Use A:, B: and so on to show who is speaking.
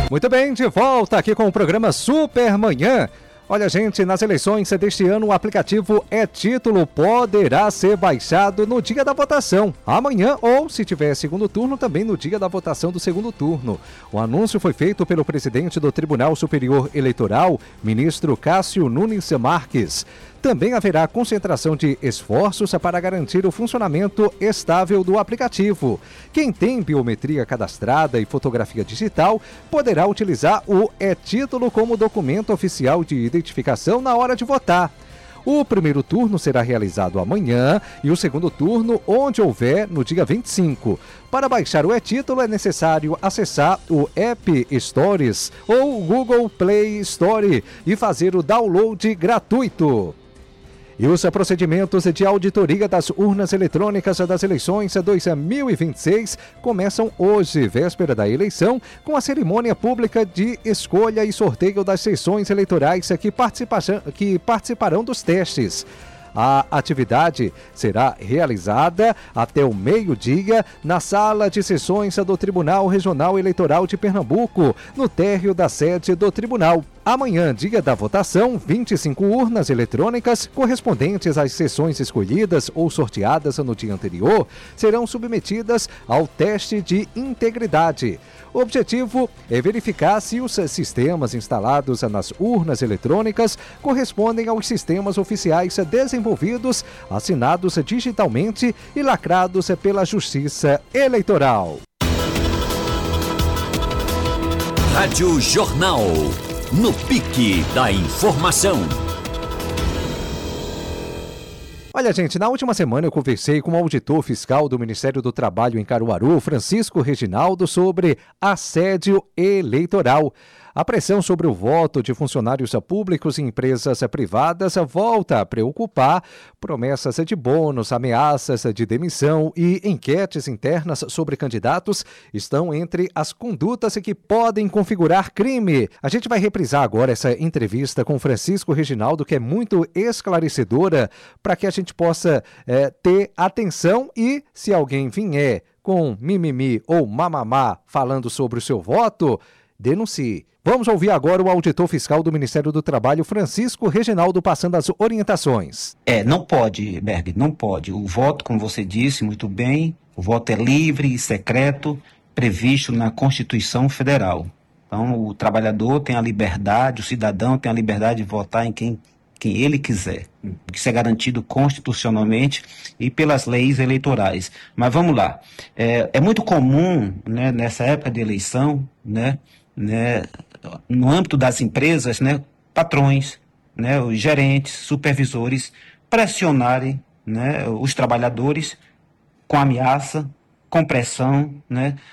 A: Muito bem, de volta aqui com o programa Supermanhã. Olha, gente, nas eleições deste ano, o aplicativo É-Título poderá ser baixado no dia da votação, amanhã ou, se tiver segundo turno, também no dia da votação do segundo turno. O anúncio foi feito pelo presidente do Tribunal Superior Eleitoral, ministro Cássio Nunes Marques. Também haverá concentração de esforços para garantir o funcionamento estável do aplicativo. Quem tem biometria cadastrada e fotografia digital poderá utilizar o É-Título como documento oficial de identificação na hora de votar. O primeiro turno será realizado amanhã e o segundo turno, onde houver, no dia 25. Para baixar o E-Título é necessário acessar o App Stores ou o Google Play Store e fazer o download gratuito. E os procedimentos de auditoria das urnas eletrônicas das eleições 2026 começam hoje, véspera da eleição, com a cerimônia pública de escolha e sorteio das sessões eleitorais que participarão dos testes. A atividade será realizada até o meio-dia na sala de sessões do Tribunal Regional Eleitoral de Pernambuco, no térreo da sede do tribunal. Amanhã, dia da votação, 25 urnas eletrônicas correspondentes às sessões escolhidas ou sorteadas no dia anterior serão submetidas ao teste de integridade. O objetivo é verificar se os sistemas instalados nas urnas eletrônicas correspondem aos sistemas oficiais desenvolvidos, assinados digitalmente e lacrados pela Justiça Eleitoral.
B: Rádio Jornal. No pique da informação.
A: Olha, gente, na última semana eu conversei com o auditor fiscal do Ministério do Trabalho em Caruaru, Francisco Reginaldo, sobre assédio eleitoral. A pressão sobre o voto de funcionários públicos e empresas privadas volta a preocupar. Promessas de bônus, ameaças de demissão e enquetes internas sobre candidatos estão entre as condutas que podem configurar crime. A gente vai reprisar agora essa entrevista com Francisco Reginaldo, que é muito esclarecedora, para que a gente possa ter atenção e, se alguém vier com mimimi ou mamamá falando sobre o seu voto, denuncie. Vamos ouvir agora o auditor fiscal do Ministério do Trabalho, Francisco Reginaldo, passando as orientações.
C: Não pode, Berg, não pode. O voto, como você disse muito bem, o voto é livre e secreto, previsto na Constituição Federal. Então, o trabalhador tem a liberdade, o cidadão tem a liberdade de votar em quem ele quiser. Isso é garantido constitucionalmente e pelas leis eleitorais. Mas vamos lá. É muito comum, né, nessa época de eleição, né, no âmbito das empresas, né, patrões, né, os gerentes, supervisores, pressionarem, né, os trabalhadores com ameaça, com pressão, né,